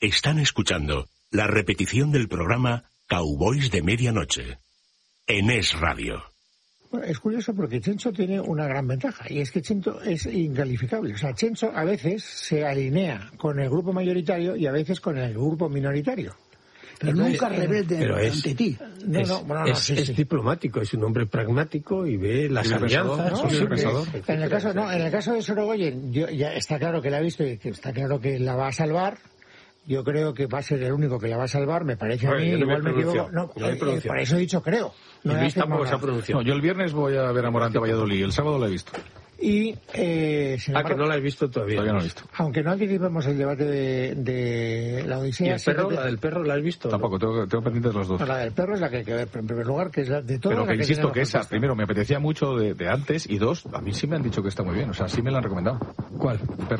Están escuchando la repetición del programa Cowboys de Medianoche en Es Radio. Bueno, es curioso porque Chencho tiene una gran ventaja y es que Chencho es incalificable. O sea, Chencho a veces se alinea con el grupo mayoritario y a veces con el grupo minoritario. Pero nunca rebelde ante ti. Es diplomático, es un hombre pragmático y ve las alianzas. En el caso de Sorogoyen, ya está claro que la ha visto y que está claro que la va a salvar. Yo creo que va a ser el único que la va a salvar, me parece a mí, igual me equivoco. Por eso he dicho creo. Yo el viernes voy a ver a Morante Valladolid, el sábado la he visto. Y, sin embargo, que no la has visto todavía. Todavía no la he visto. Aunque no anticipemos el debate de la Odisea. ¿Y el perro? ¿La del perro la has visto? Tampoco, tengo pendientes las dos. La del perro es la que hay que ver, en primer lugar, que es la de todo. Pero que insisto que esa, primero, me apetecía mucho de antes, y dos, a mí sí me han dicho que está muy bien, o sea, sí me la han recomendado. ¿Cuál?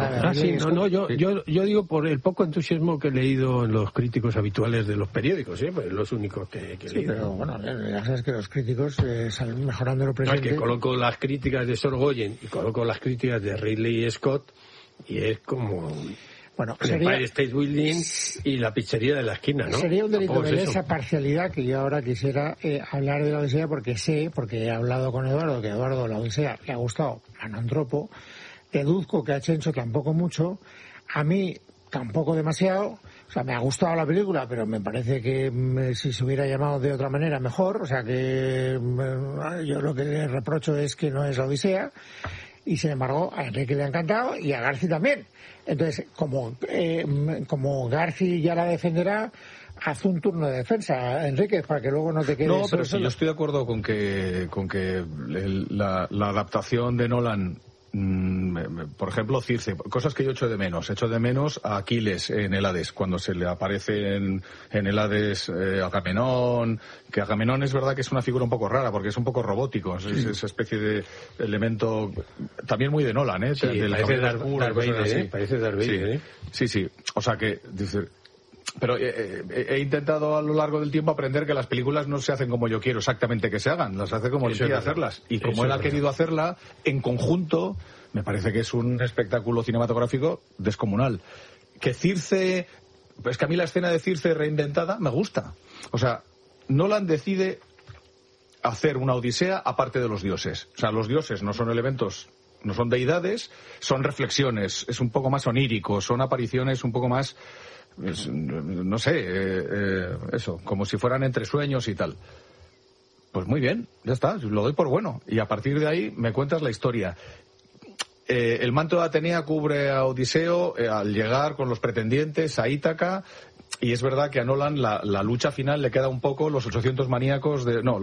Yo digo por el poco entusiasmo que he leído en los críticos habituales de los periódicos, pues los únicos que he leído. Pero bueno, ya sabes que los críticos salen mejorando lo presente. Es que coloco las críticas de Sorogoyen y coloco las críticas de Ridley Scott y es como el Empire State Building y la pizzería de la esquina, ¿no? Sería un delito de esa parcialidad que yo ahora quisiera hablar de la Odisea porque he hablado con Eduardo, que a Eduardo la Odisea le ha gustado Anantropo, deduzco que a Chencho tampoco mucho, a mí tampoco demasiado. O sea, me ha gustado la película, pero me parece que si se hubiera llamado de otra manera mejor. O sea, que yo lo que le reprocho es que no es la Odisea. Y sin embargo, a Enrique le ha encantado y a Garci también. Entonces, como Garci ya la defenderá, haz un turno de defensa, Enrique, para que luego no te quedes. No, pero sí, yo estoy de acuerdo con que la adaptación de Nolan, por ejemplo, Circe, cosas que yo echo de menos. Echo de menos a Aquiles en el Hades, cuando se le aparece en el Hades Agamenón, que Agamenón es verdad que es una figura un poco rara, porque es un poco robótico, es esa especie de elemento también muy de Nolan, Sí, parece Darth Vader, parece Darth Vader, Sí, o sea que, dice... Pero he intentado a lo largo del tiempo aprender que las películas no se hacen como yo quiero exactamente que se hagan, las hace como él quiere hacerlas. Y como él ha querido hacerla, en conjunto, me parece que es un espectáculo cinematográfico descomunal. Que Circe... Es que a mí la escena de Circe reinventada me gusta. O sea, Nolan decide hacer una Odisea aparte de los dioses. O sea, los dioses no son elementos... No son deidades, son reflexiones, es un poco más onírico, son apariciones un poco más... no sé, eso, como si fueran entre sueños y tal. Pues muy bien, ya está, lo doy por bueno. Y a partir de ahí me cuentas la historia. El manto de Atenea cubre a Odiseo al llegar con los pretendientes a Ítaca. Y es verdad que a Nolan la lucha final le queda un poco los 88 maníacos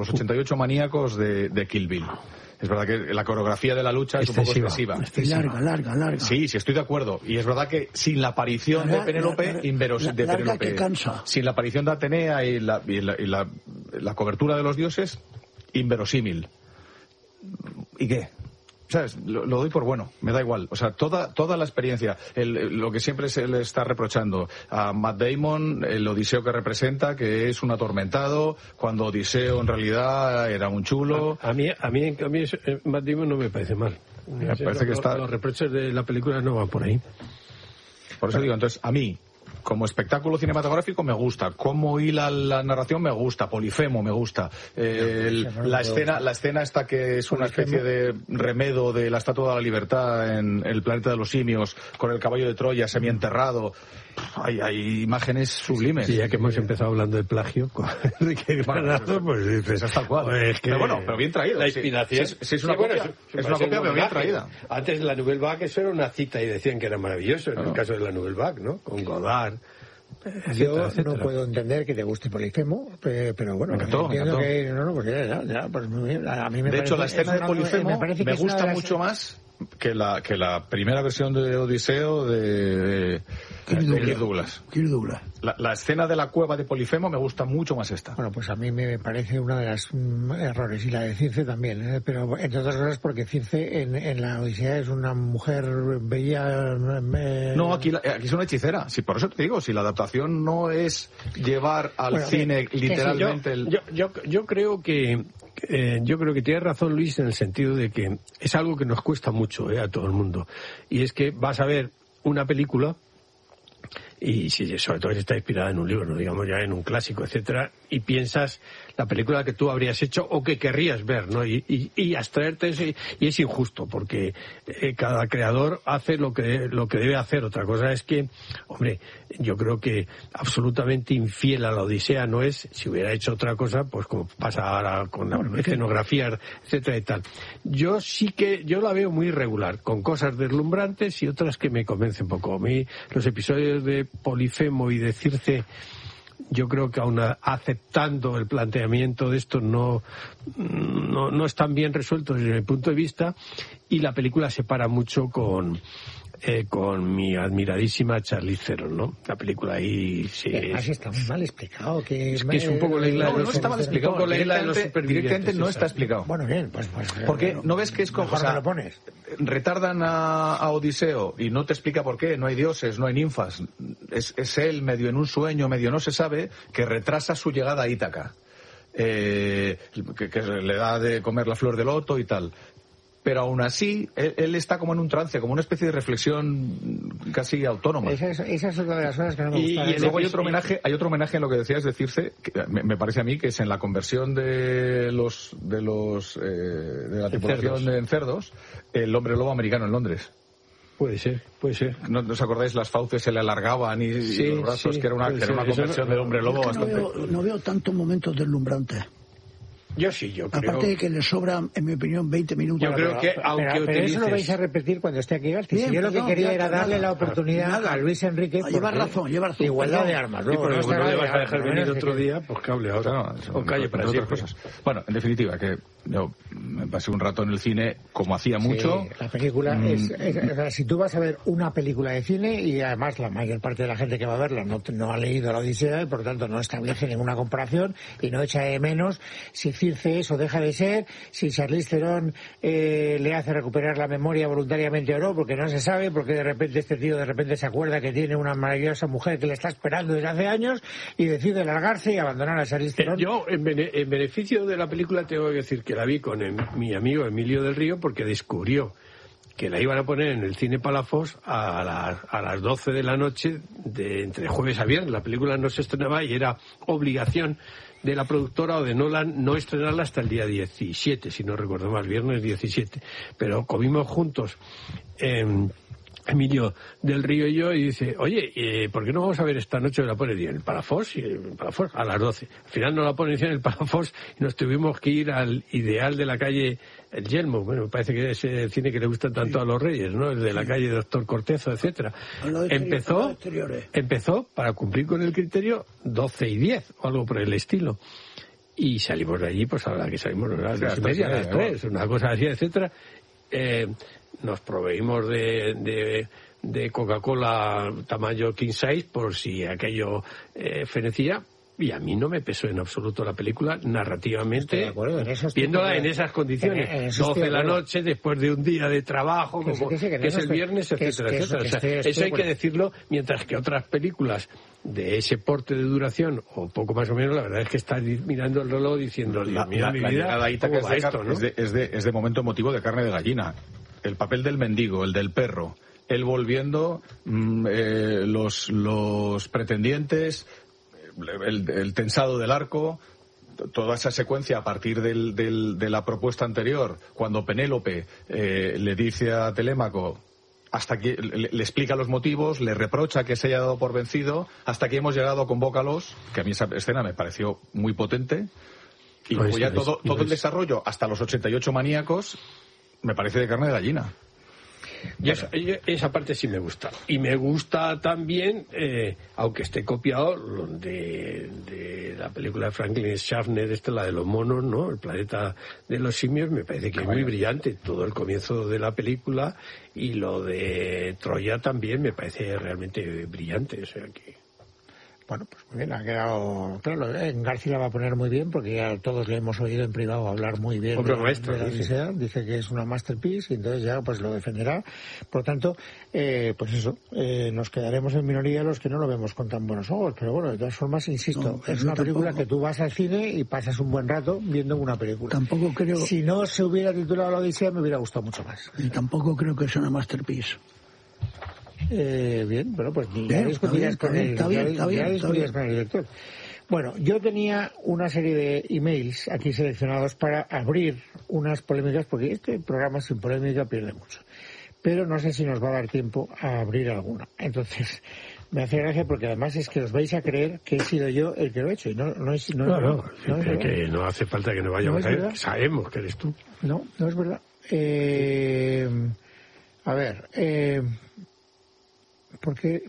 de Kill Bill. Es verdad que la coreografía de la lucha es un poco excesiva. Larga. Sí, estoy de acuerdo. Y es verdad que sin la aparición de Penélope, sin la aparición de Atenea y la cobertura de los dioses, inverosímil. ¿Y qué? ¿Sabes? Lo doy por bueno, me da igual. O sea, toda la experiencia, lo que siempre se le está reprochando a Matt Damon, el Odiseo que representa, que es un atormentado, cuando Odiseo en realidad era un chulo. A mí Matt Damon no me parece mal. Me parece que los reproches de la película no van por ahí. Por eso digo, entonces, a mí, como espectáculo cinematográfico me gusta, cómo hila la narración me gusta, Polifemo me gusta, la escena esta que es una especie de remedo de la Estatua de la Libertad en el planeta de los simios, con el caballo de Troya semienterrado, hay imágenes sublimes. Sí, ya que hemos empezado hablando de plagio con Enrique Granados, pues dices, es tal cual. Pero bien traído. La inspiración. Sí, es una copia, pero bien traída. Antes la Nouvelle Vague eso era una cita y decían que era maravilloso, en el caso de la Nouvelle Vague, ¿no? Con Godard. Yo no puedo entender que te guste Polifemo, pero bueno, entiendo que pues muy bien. A mí de hecho, la escena de Polifemo me gusta mucho más que la primera versión de Odiseo de Kirk Douglas. La escena de la cueva de Polifemo me gusta mucho más esta. Bueno, pues a mí me parece una de las errores, y la de Circe también, pero entre otras cosas porque Circe en la Odisea es una mujer bella. No, aquí es una hechicera. Sí, por eso te digo, si la adaptación no es llevar al cine literalmente yo creo que tiene razón Luis en el sentido de que es algo que nos cuesta mucho a todo el mundo, y es que vas a ver una película y si, sobre todo si está inspirada en un libro, no digamos ya en un clásico, etcétera, y piensas la película que tú habrías hecho o que querrías ver, ¿no? Y abstraerte eso, y es injusto, porque cada creador hace lo que debe hacer. Otra cosa es que, hombre, yo creo que absolutamente infiel a la Odisea no es. Si hubiera hecho otra cosa, pues como pasa ahora con la escenografía, etcétera y tal. Yo la veo muy irregular, con cosas deslumbrantes y otras que me convencen poco. A mí los episodios de Polifemo y de Circe, yo creo que aún aceptando el planteamiento de esto no están bien resueltos desde mi punto de vista, y la película se para mucho con mi admiradísima Charlize Theron, ¿no? La película ahí sí además está muy mal explicado, que es un poco la isla de los... No está mal explicado, directamente no está explicado. Bueno, bien, pues porque no ves que es como... Mejor me lo pones. Retardan a Odiseo y no te explica por qué, no hay dioses, no hay ninfas, es él medio en un sueño, medio no se sabe, que retrasa su llegada a Ítaca, que le da de comer la flor de loto y tal. Pero aún así, él está como en un trance, como una especie de reflexión casi autónoma. Esa es otra de las cosas que no me gusta. Y luego hay otro homenaje en lo que decías de Circe, que me parece a mí que es en la conversión de la tripulación en cerdos, el hombre lobo americano en Londres. Puede ser. ¿No os acordáis? Las fauces se le alargaban y los brazos, que era una conversión del hombre lobo bastante... No veo tantos momentos deslumbrantes. Yo creo... Aparte de que le sobran, en mi opinión, 20 minutos. Yo creo que, pero eso lo vais a repetir cuando esté aquí García. Si yo lo que quería era darle la oportunidad a Luis Enrique... Lleva razón. Igualdad de armas. ¿no? Porque no le vas a dejar venir otro día, pues que hable ahora. O calle para otras cosas. Bueno, en definitiva, que yo me pasé un rato en el cine, como hacía mucho... La película o sea, si tú vas a ver una película de cine, y además la mayor parte de la gente que va a verla no ha leído la Odisea, y por lo tanto no establece ninguna comparación, y no echa de menos si Circe es o deja de ser, si Charlize Theron le hace recuperar la memoria voluntariamente o no, porque no se sabe, porque de repente este tío se acuerda que tiene una maravillosa mujer que le está esperando desde hace años y decide largarse y abandonar a Charlize Theron. Yo, en beneficio de la película, tengo que decir que la vi con mi amigo Emilio del Río, porque descubrió que la iban a poner en el Cine Palafox a las 12 de la noche, entre jueves a viernes. La película no se estrenaba y era obligación de la productora o de Nolan no estrenarla hasta el día 17, si no recuerdo mal, viernes 17. Pero comimos juntos Emilio del Río y yo, y dice, oye, ¿por qué no vamos a ver esta noche? La pone en el Palafox, a las 12. Al final no la ponen en el Palafox y nos tuvimos que ir al Ideal de la calle El Yelmo. Bueno, me parece que es el cine que le gusta tanto a los Reyes, ¿no? El de la calle Doctor Cortezo, etcétera. Empezó, para cumplir con el criterio, 12:10 o algo por el estilo. Y salimos de allí, pues a la que salimos, a las 2:30, a las 3, una cosa así, etcétera. Nos proveímos de Coca-Cola tamaño king size por si aquello fenecía, y a mí no me pesó en absoluto la película narrativamente, viéndola en esas condiciones, 12 de la noche, después de un día de trabajo, que es el viernes, etcétera, etcétera. O sea, eso hay que decirlo, mientras que otras películas de ese porte de duración, o poco más o menos, la verdad es que estás mirando el reloj diciendo, Dios mío, mi vida, ¿cómo va esto, no? Es de momento emotivo de carne de gallina. El papel del mendigo, el del perro, él volviendo, los pretendientes, el tensado del arco, toda esa secuencia a partir de la propuesta anterior, cuando Penélope le dice a Telémaco, hasta que le explica los motivos, le reprocha que se haya dado por vencido, hasta que hemos llegado con Bócalos, que a mí esa escena me pareció muy potente, y luego ya todo el desarrollo hasta los 88 maníacos me parece de carne de gallina. Esa parte sí me gusta. Y me gusta también, aunque esté copiado, de la película de Franklin Schaffner, la de los monos, ¿no? El planeta de los simios, me parece que es muy brillante. Todo el comienzo de la película, y lo de Troya también me parece realmente brillante. O sea que... Bueno, pues muy bien, ha quedado claro. García la va a poner muy bien, porque ya todos le hemos oído en privado hablar muy bien de la Odisea. Dice que es una masterpiece, y entonces ya pues lo defenderá. Por lo tanto, pues eso, nos quedaremos en minoría los que no lo vemos con tan buenos ojos. Pero bueno, de todas formas, insisto, es una película que tú vas al cine y pasas un buen rato viendo una película. Tampoco creo... Si no se hubiera titulado La Odisea, me hubiera gustado mucho más. Y tampoco creo que sea una masterpiece. Bien, bueno, pues ya Bien, discutirás con el director. Bueno, yo tenía una serie de emails aquí seleccionados para abrir unas polémicas, porque este programa sin polémica pierde mucho. Pero no sé si nos va a dar tiempo a abrir alguna. Entonces, me hace gracia porque además es que os vais a creer que he sido yo el que lo he hecho. Y no es que no hace falta que nos vayamos a ver. Sabemos que eres tú. No es verdad. A ver, ¿por qué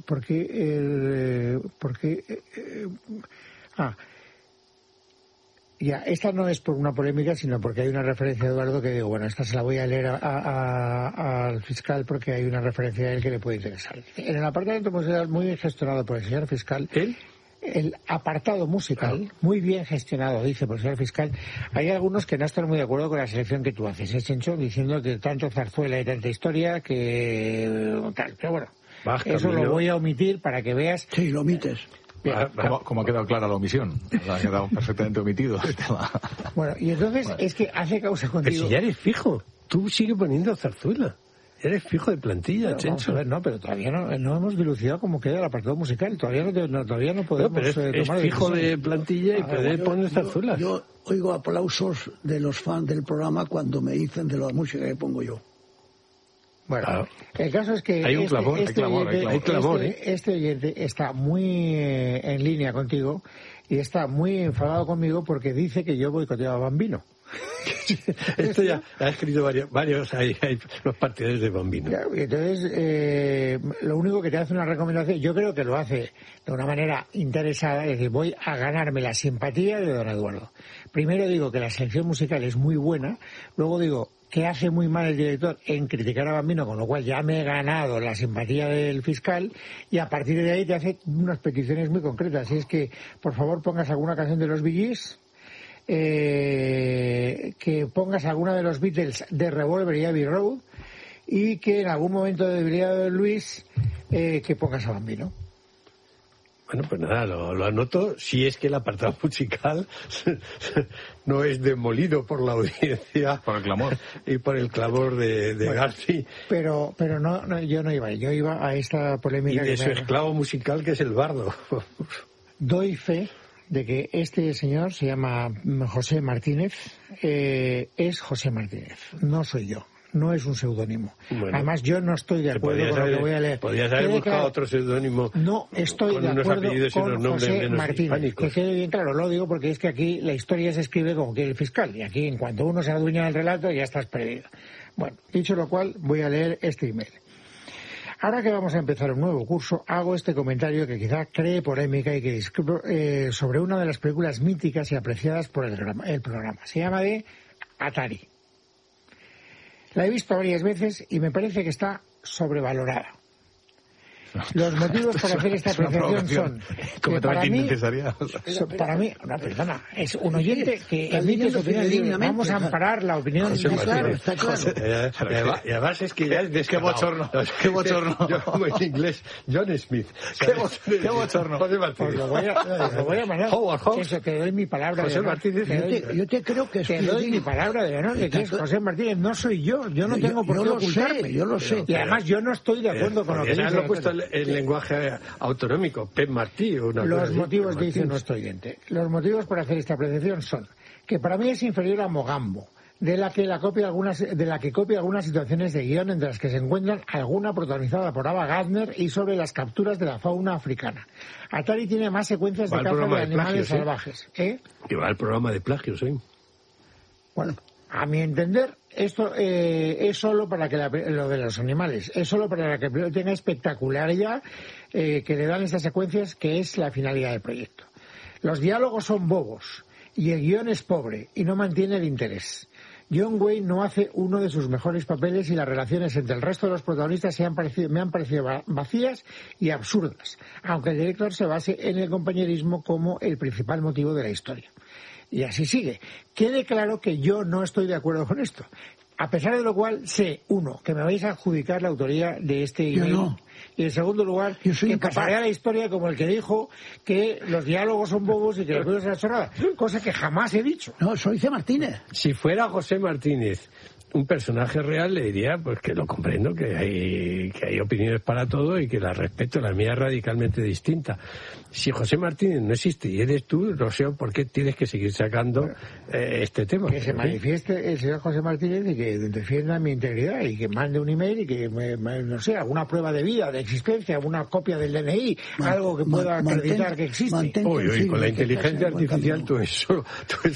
ya, esta no es por una polémica, sino porque hay una referencia de Eduardo que digo, bueno, esta se la voy a leer al fiscal porque hay una referencia a él que le puede interesar. En el apartamento musical muy bien gestionado por el señor fiscal, el apartado musical, muy bien gestionado, dice por el señor fiscal, hay algunos que no están muy de acuerdo con la selección que tú haces, Chencho, diciendo que tanto zarzuela y tanta historia que tal, pero bueno, eso lo voy a omitir para que veas. Sí, lo omites. Como ha quedado clara la omisión, ha quedado perfectamente omitido el tema. Bueno, y entonces es que hace causa contigo. Pero si ya eres fijo, tú sigue poniendo zarzuela. Eres fijo de plantilla, Chencho. Vamos a ver, no, pero todavía no hemos dilucidado cómo queda el apartado musical. Todavía no podemos pero tomar es fijo de plantilla y puede poner zarzuelas. Yo oigo aplausos de los fans del programa cuando me dicen de la música que pongo yo. Bueno, claro. El caso es que hay un clamor, hay clamor, este oyente está muy en línea contigo y está muy enfadado conmigo porque dice que yo boicoteo a Bambino. Esto ya ha escrito varios hay los partidarios de Bambino. Claro, y entonces, lo único que te hace una recomendación, yo creo que lo hace de una manera interesada, es decir, voy a ganarme la simpatía de don Eduardo. Primero digo que la selección musical es muy buena, luego digo que hace muy mal el director en criticar a Bambino, con lo cual ya me he ganado la simpatía del fiscal, y a partir de ahí te hace unas peticiones muy concretas. Y es que, por favor, pongas alguna canción de los Bee Gees, que pongas alguna de los Beatles de Revolver y Abbey Road, y que en algún momento de debilidad de Luis, que pongas a Bambino. Bueno, pues nada, lo anoto. Si es que el apartado musical no es demolido por la audiencia. Por el clamor. Y por el clamor de Garci. Pero no, yo no iba. Yo iba a esta polémica. Y de su esclavo musical, que es el bardo. Doy fe de que este señor se llama José Martínez. Es José Martínez. No soy yo. No es un seudónimo. Bueno, además, yo no estoy de acuerdo con lo que voy a leer. Podrías haber buscado otro seudónimo. No estoy de acuerdo con José Martínez. Que quede bien claro, lo digo porque es que aquí la historia se escribe como quiere el fiscal. Y aquí, en cuanto uno se adueña del relato, ya estás perdido. Bueno, dicho lo cual, voy a leer este email. Ahora que vamos a empezar un nuevo curso, hago este comentario que quizá cree polémica y que discrepo sobre una de las películas míticas y apreciadas por el programa. Se llama de Atari. La he visto varias veces y me parece que está sobrevalorada. Los motivos para hacer esta apreciación son que para mí, no, perdona, es un oyente que emite su opinión libre. Vamos a amparar la opinión libre. Claro, está claro. Y además es que ya es qué bochorno. Qué bochorno. Yo como en inglés, John Smith. Qué bochorno. José Martínez. Lo voy a mandar. Eso, te doy mi palabra. José Martínez. Yo te creo que te doy mi palabra de honor de que es José Martínez. No soy yo. Yo no tengo por qué ocultarme. Yo lo sé. Y además yo no estoy de acuerdo con lo que dice. El lenguaje autonómico, Pep Martí. Los motivos, dice nuestro oyente. Los motivos para hacer esta apreciación son que para mí es inferior a Mogambo, de la que copia algunas situaciones de guión, entre las que se encuentran alguna protagonizada por Ava Gardner y sobre las capturas de la fauna africana. Atari tiene más secuencias de caza de animales salvajes. Que va el programa de plagios, Bueno, a mi entender, esto es solo para que lo de los animales, es solo para que tenga espectacularidad que le dan estas secuencias, que es la finalidad del proyecto. Los diálogos son bobos y el guión es pobre y no mantiene el interés. John Wayne no hace uno de sus mejores papeles y las relaciones entre el resto de los protagonistas me han parecido vacías y absurdas, aunque el director se base en el compañerismo como el principal motivo de la historia. Y así sigue. Quede claro que yo no estoy de acuerdo con esto. A pesar de lo cual, sé, uno, que me vais a adjudicar la autoría de este email. Yo no. Y en segundo lugar, que pasaré a la historia como el que dijo que los diálogos son bobos y que los videos son chorrada. Cosa que jamás he dicho. No, soy C. Martínez. Si fuera José Martínez un personaje real, le diría pues que lo comprendo, que hay opiniones para todo y que las respeto. La mía es radicalmente distinta. Si José Martínez no existe y eres tú, no sé por qué tienes que seguir sacando este tema. Que se manifieste el señor José Martínez y que defienda mi integridad y que mande un email y que, no sé, alguna prueba de vida, de existencia, alguna copia del DNI, algo que pueda acreditar que existe. Uy, con la inteligencia artificial tú eso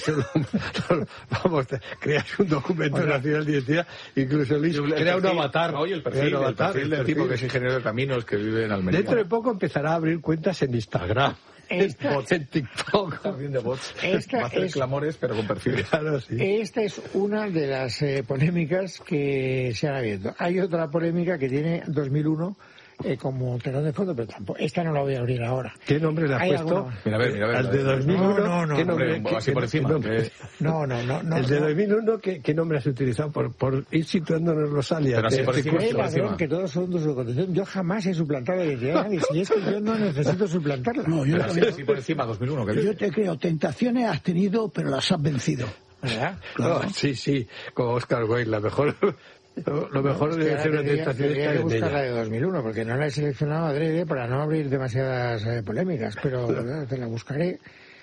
vamos, creas un documento nacional de identidad, incluso Luis crea un avatar. Oye, el perfil del tipo que es ingeniero de caminos, que vive en Almería. Dentro de poco empezará a abrir cuentas en Instagram. En TikTok. También de bots. Va a hacer clamores, pero con perfiles. Claro, sí. Esta es una de las polémicas que se han abierto. Hay otra polémica que tiene 2001 como telón de fondo, pero tampoco. Esta no la voy a abrir ahora. ¿Qué nombre le has puesto? Mira, a ver. Al de 2001. No. ¿Qué nombre? Así por encima. No. El de 2001, ¿qué nombre has utilizado? Por ir situándonos los alias. Pero así por encima. Que todos son de su condición. Yo jamás he suplantado la identidad de nadie. Si es que yo no necesito suplantarla. No, yo así por encima, 2001. Yo te creo, tentaciones has tenido, pero las has vencido. ¿Verdad? Claro. Oh, sí, como Oscar Wilde, la mejor. Lo mejor de hacer una tentación es que buscar la de 2001, porque no la he seleccionado adrede para no abrir demasiadas polémicas, pero te la buscaré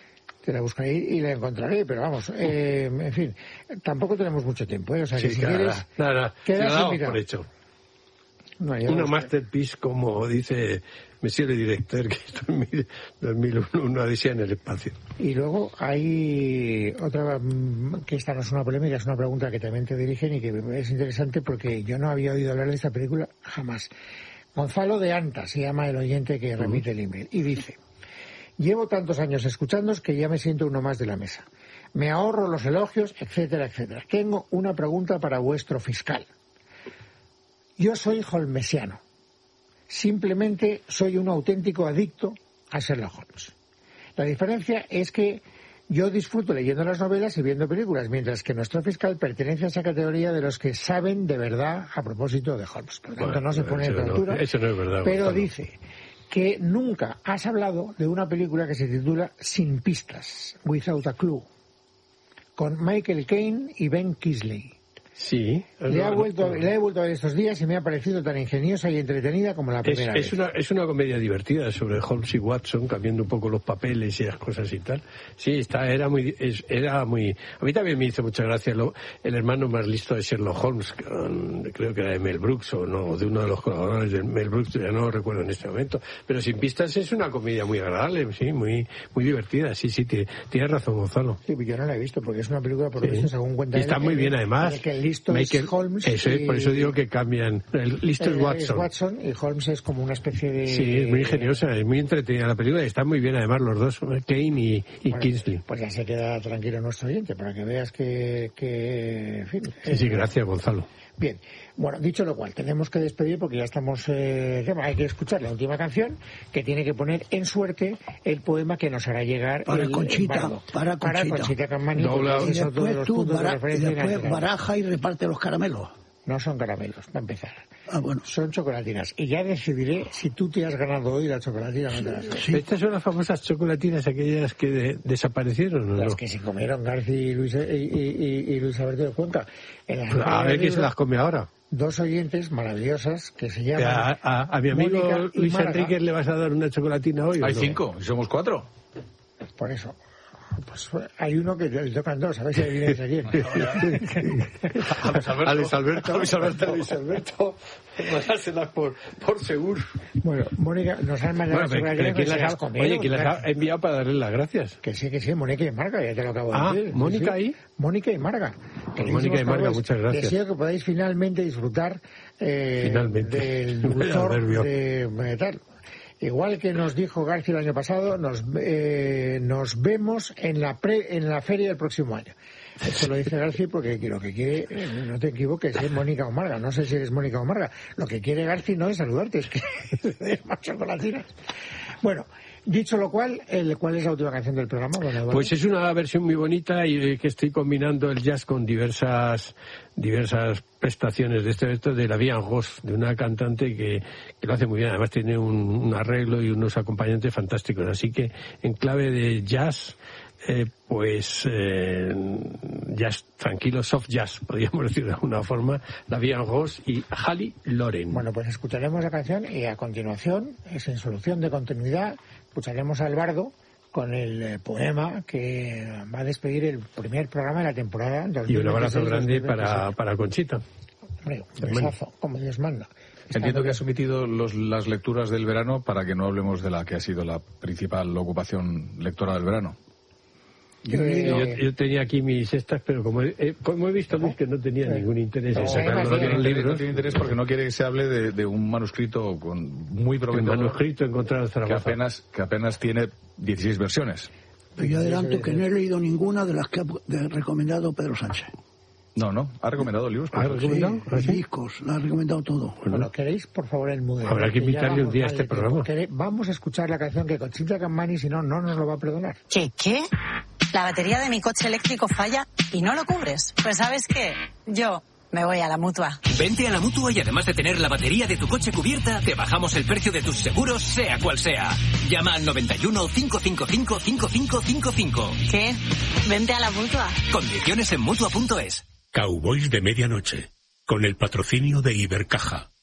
y la encontraré, pero vamos, en fin, tampoco tenemos mucho tiempo, o sea que si quieres... Quedas por hecho. Una masterpiece, como dice Monsieur le Directeur, que es 2001, una odisea en el espacio. Y luego hay otra, que esta no es una polémica, es una pregunta que también te dirigen y que es interesante porque yo no había oído hablar de esta película jamás. Gonzalo de Anta se llama el oyente que remite el email y dice: llevo tantos años escuchándoos que ya me siento uno más de la mesa. Me ahorro los elogios, etcétera, etcétera. Tengo una pregunta para vuestro fiscal. Yo soy holmesiano. Simplemente soy un auténtico adicto a Sherlock Holmes. La diferencia es que yo disfruto leyendo las novelas y viendo películas, mientras que nuestro fiscal pertenece a esa categoría de los que saben de verdad a propósito de Holmes. Por lo tanto, no se pone en altura. Eso no es verdad. Pero dice que nunca has hablado de una película que se titula Sin pistas, Without a Clue, con Michael Caine y Ben Kingsley. Sí. La he vuelto a ver estos días y me ha parecido tan ingeniosa y entretenida como la primera vez. Es una comedia divertida sobre Holmes y Watson, cambiando un poco los papeles y las cosas y tal. Sí, era muy... A mí también me hizo mucha gracia el hermano más listo de Sherlock Holmes, creo que era de Mel Brooks, o no, de uno de los colaboradores de Mel Brooks, ya no lo recuerdo en este momento. Pero Sin pistas es una comedia muy agradable, sí, muy divertida. Sí, tienes razón, Gonzalo. Sí, yo no la he visto porque es una película, por lo menos, según cuenta. Y está muy bien, además. Listo es Holmes. Eso es, por eso digo que cambian. El listo es Watson. Es Watson y Holmes es como una especie de... Sí, es muy ingeniosa, es muy entretenida la película y está muy bien además los dos, Kane y Kingsley. Pues ya se queda tranquilo nuestro oyente para que veas que en fin... Sí, gracias, Gonzalo. Bien, bueno, dicho lo cual, tenemos que despedir porque ya estamos... hay que escuchar la última canción que tiene que poner en suerte el poema que nos hará llegar para Conchita Campani. Y después tú baraja y reparte los caramelos. No son caramelos, para empezar. Bueno. Son chocolatinas. Y ya decidiré si tú te has ganado hoy la chocolatina o no te la has ganado. Sí. Estas son las famosas chocolatinas, aquellas que desaparecieron, ¿no? Las que se comieron García y Luis Alberto de Cuenca. A ver quién se las come ahora. Dos oyentes maravillosas que se llaman... A mi amigo Luis Enrique le vas a dar una chocolatina hoy. Hay 5, y somos 4. Por eso. Pues hay uno que le tocan 2, a ver si adivináis a quién. A Luis Alberto, mandárselas por seguro. Bueno, Mónica, nos han mandado ¿quién las ha enviado para darle las gracias? Que sí, Mónica y Marga, ya te lo acabo de decir. ¿Mónica y? Mónica y Marga. Mónica y Marga, muchas gracias. Deseo que podáis finalmente disfrutar del dulzor de tal. Igual que nos dijo García el año pasado, nos vemos en la feria del próximo año. Esto lo dice García porque lo que quiere, no te equivoques, es Mónica o Marga. No sé si eres Mónica o Marga. Lo que quiere García no es saludarte, es que es más chocolatinas. Bueno, dicho lo cual, ¿cuál es la última canción del programa? Bueno, pues es una versión muy bonita y que estoy combinando el jazz con diversas prestaciones de esto de la Vie en Rose, de una cantante que lo hace muy bien. Además tiene un arreglo y unos acompañantes fantásticos. Así que en clave de jazz jazz tranquilo, soft jazz, podríamos decir de alguna forma, la Vivian Ross y Hali Loren. Bueno, pues escucharemos la canción y a continuación, sin solución de continuidad, escucharemos al bardo con el poema que va a despedir el primer programa de la temporada. Y un abrazo grande para Conchita. Hombre, un besazo, como Dios manda. Entiendo que has omitido las lecturas del verano para que no hablemos de la que ha sido la principal ocupación lectora del verano. Yo tenía aquí mis estas, pero como he visto, Luis, que no tenía ningún interés en sacar los libros. No tiene interés porque no quiere que se hable de un manuscrito muy prometedor. Un manuscrito encontrado en Zaragoza. Que apenas tiene 16 versiones. Pero yo adelanto que no he leído ninguna de las que ha recomendado Pedro Sánchez. No, ha recomendado libros. ¿Ha recomendado? Sí, discos, lo ha recomendado todo. Bueno, ¿queréis, por favor, el modelo? Habrá que invitarle un día a este programa. Vamos a escuchar la canción que Conchita Cammani, si no nos lo va a perdonar. ¿Qué? La batería de mi coche eléctrico falla y no lo cubres. Pues ¿sabes qué? Yo me voy a la Mutua. Vente a la Mutua y además de tener la batería de tu coche cubierta, te bajamos el precio de tus seguros, sea cual sea. Llama al 91 555 5555. ¿Qué? Vente a la Mutua. Condiciones en Mutua.es. Cowboys de Medianoche, con el patrocinio de Ibercaja.